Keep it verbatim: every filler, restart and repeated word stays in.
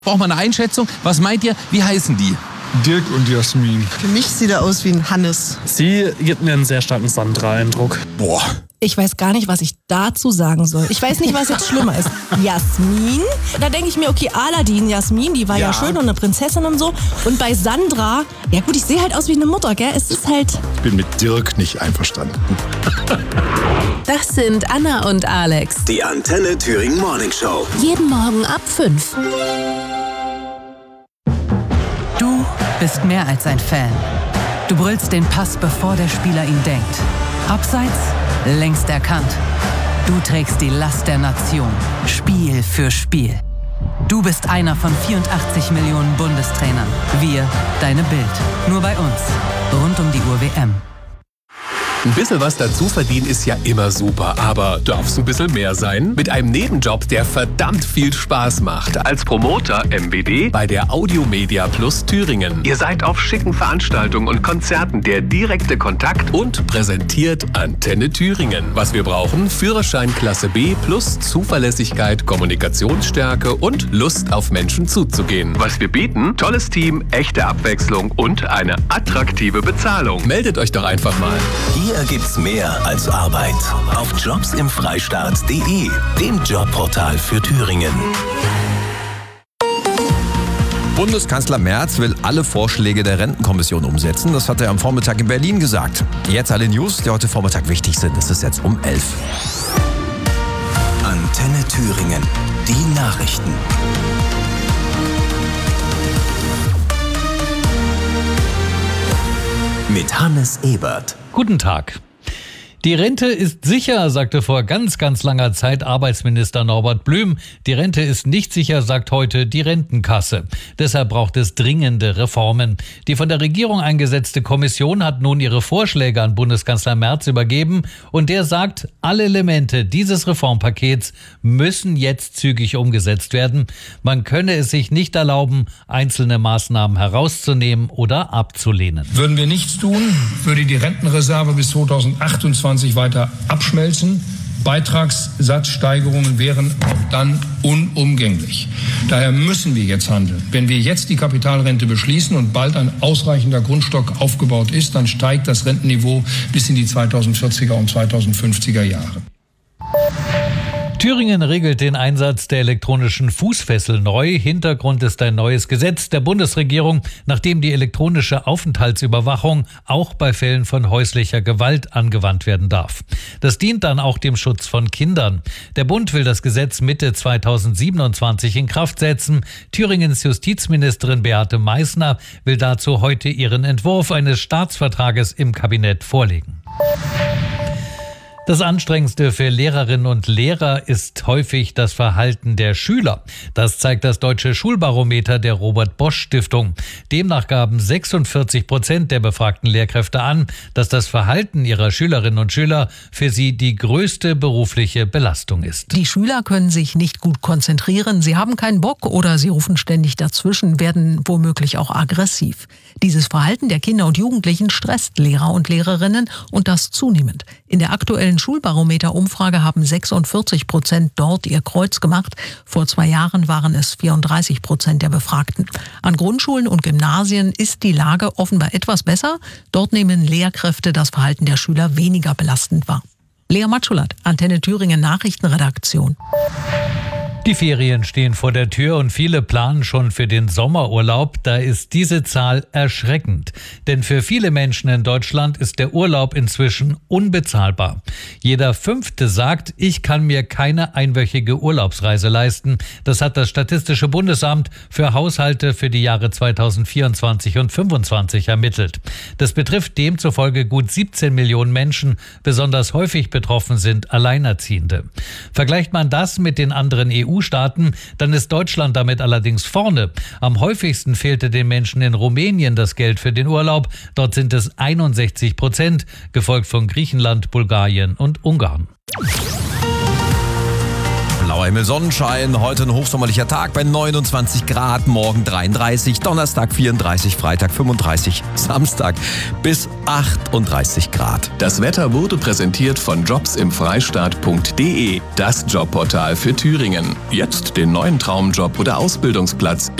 Braucht man eine Einschätzung? Was meint ihr? Wie heißen die? Dirk und Jasmin. Für mich sieht er aus wie ein Hannes. Sie gibt mir einen sehr starken Sandra-Eindruck. Boah. Ich weiß gar nicht, was ich dazu sagen soll. Ich weiß nicht, was jetzt schlimmer ist. Jasmin? Da denke ich mir, okay, Aladdin, Jasmin, die war ja. ja schön und eine Prinzessin und so. Und bei Sandra, ja gut, ich sehe halt aus wie eine Mutter, gell? Es ist halt... Ich bin mit Dirk nicht einverstanden. Das sind Anna und Alex. Die Antenne Thüringen Morning Show. Jeden Morgen ab fünf. Du bist mehr als ein Fan. Du brüllst den Pass, bevor der Spieler ihn denkt. Abseits, längst erkannt. Du trägst die Last der Nation, Spiel für Spiel. Du bist einer von vierundachtzig Millionen Bundestrainern. Wir, deine Bild. Nur bei uns. Rund um die Uhr W M. Ein bisschen was dazu verdienen ist ja immer super, aber darf's ein bisschen mehr sein? Mit einem Nebenjob, der verdammt viel Spaß macht. Als Promoter M W D bei der Audiomedia Plus Thüringen. Ihr seid auf schicken Veranstaltungen und Konzerten der direkte Kontakt und präsentiert Antenne Thüringen. Was wir brauchen? Führerschein Klasse B plus Zuverlässigkeit, Kommunikationsstärke und Lust auf Menschen zuzugehen. Was wir bieten? Tolles Team, echte Abwechslung und eine attraktive Bezahlung. Meldet euch doch einfach mal. Hier gibt's mehr als Arbeit. Auf jobs im freistaat punkt de, dem Jobportal für Thüringen. Bundeskanzler Merz will alle Vorschläge der Rentenkommission umsetzen. Das hat er am Vormittag in Berlin gesagt. Jetzt alle News, die heute Vormittag wichtig sind. Es ist jetzt um elf. Antenne Thüringen. Die Nachrichten. Mit Hannes Ebert. Guten Tag. Die Rente ist sicher, sagte vor ganz, ganz langer Zeit Arbeitsminister Norbert Blüm. Die Rente ist nicht sicher, sagt heute die Rentenkasse. Deshalb braucht es dringende Reformen. Die von der Regierung eingesetzte Kommission hat nun ihre Vorschläge an Bundeskanzler Merz übergeben. Und der sagt, alle Elemente dieses Reformpakets müssen jetzt zügig umgesetzt werden. Man könne es sich nicht erlauben, einzelne Maßnahmen herauszunehmen oder abzulehnen. Würden wir nichts tun, würde die Rentenreserve bis zweitausendachtundzwanzig weiter abschmelzen. Beitragssatzsteigerungen wären auch dann unumgänglich. Daher müssen wir jetzt handeln. Wenn wir jetzt die Kapitalrente beschließen und bald ein ausreichender Grundstock aufgebaut ist, dann steigt das Rentenniveau bis in die zweitausendvierziger und zweitausendfünfziger Jahre. Thüringen regelt den Einsatz der elektronischen Fußfessel neu. Hintergrund ist ein neues Gesetz der Bundesregierung, nachdem die elektronische Aufenthaltsüberwachung auch bei Fällen von häuslicher Gewalt angewandt werden darf. Das dient dann auch dem Schutz von Kindern. Der Bund will das Gesetz Mitte zweitausendsiebenundzwanzig in Kraft setzen. Thüringens Justizministerin Beate Meißner will dazu heute ihren Entwurf eines Staatsvertrages im Kabinett vorlegen. Das Anstrengendste für Lehrerinnen und Lehrer ist häufig das Verhalten der Schüler. Das zeigt das Deutsche Schulbarometer der Robert-Bosch-Stiftung. Demnach gaben sechsundvierzig Prozent der befragten Lehrkräfte an, dass das Verhalten ihrer Schülerinnen und Schüler für sie die größte berufliche Belastung ist. Die Schüler können sich nicht gut konzentrieren, sie haben keinen Bock oder sie rufen ständig dazwischen, werden womöglich auch aggressiv. Dieses Verhalten der Kinder und Jugendlichen stresst Lehrer und Lehrerinnen und das zunehmend. In der aktuellen Schulbarometer-Umfrage haben sechsundvierzig Prozent dort ihr Kreuz gemacht. Vor zwei Jahren waren es vierunddreißig Prozent der Befragten. An Grundschulen und Gymnasien ist die Lage offenbar etwas besser. Dort nehmen Lehrkräfte das Verhalten der Schüler weniger belastend wahr. Lea Matschulat, Antenne Thüringen Nachrichtenredaktion. Die Ferien stehen vor der Tür und viele planen schon für den Sommerurlaub. Da ist diese Zahl erschreckend. Denn für viele Menschen in Deutschland ist der Urlaub inzwischen unbezahlbar. Jeder Fünfte sagt, ich kann mir keine einwöchige Urlaubsreise leisten. Das hat das Statistische Bundesamt für Haushalte für die Jahre zweitausendvierundzwanzig und zweitausendfünfundzwanzig ermittelt. Das betrifft demzufolge gut siebzehn Millionen Menschen. Besonders häufig betroffen sind Alleinerziehende. Vergleicht man das mit den anderen E U-Staaten, dann ist Deutschland damit allerdings vorne. Am häufigsten fehlte den Menschen in Rumänien das Geld für den Urlaub. Dort sind es einundsechzig Prozent, gefolgt von Griechenland, Bulgarien und Ungarn. blauer Himmel, Sonnenschein. Heute ein hochsommerlicher Tag bei neunundzwanzig Grad, morgen dreiunddreißig, Donnerstag vierunddreißig, Freitag fünfunddreißig, Samstag bis achtunddreißig Grad. Das Wetter wurde präsentiert von jobs im freistaat punkt de, das Jobportal für Thüringen. Jetzt den neuen Traumjob oder Ausbildungsplatz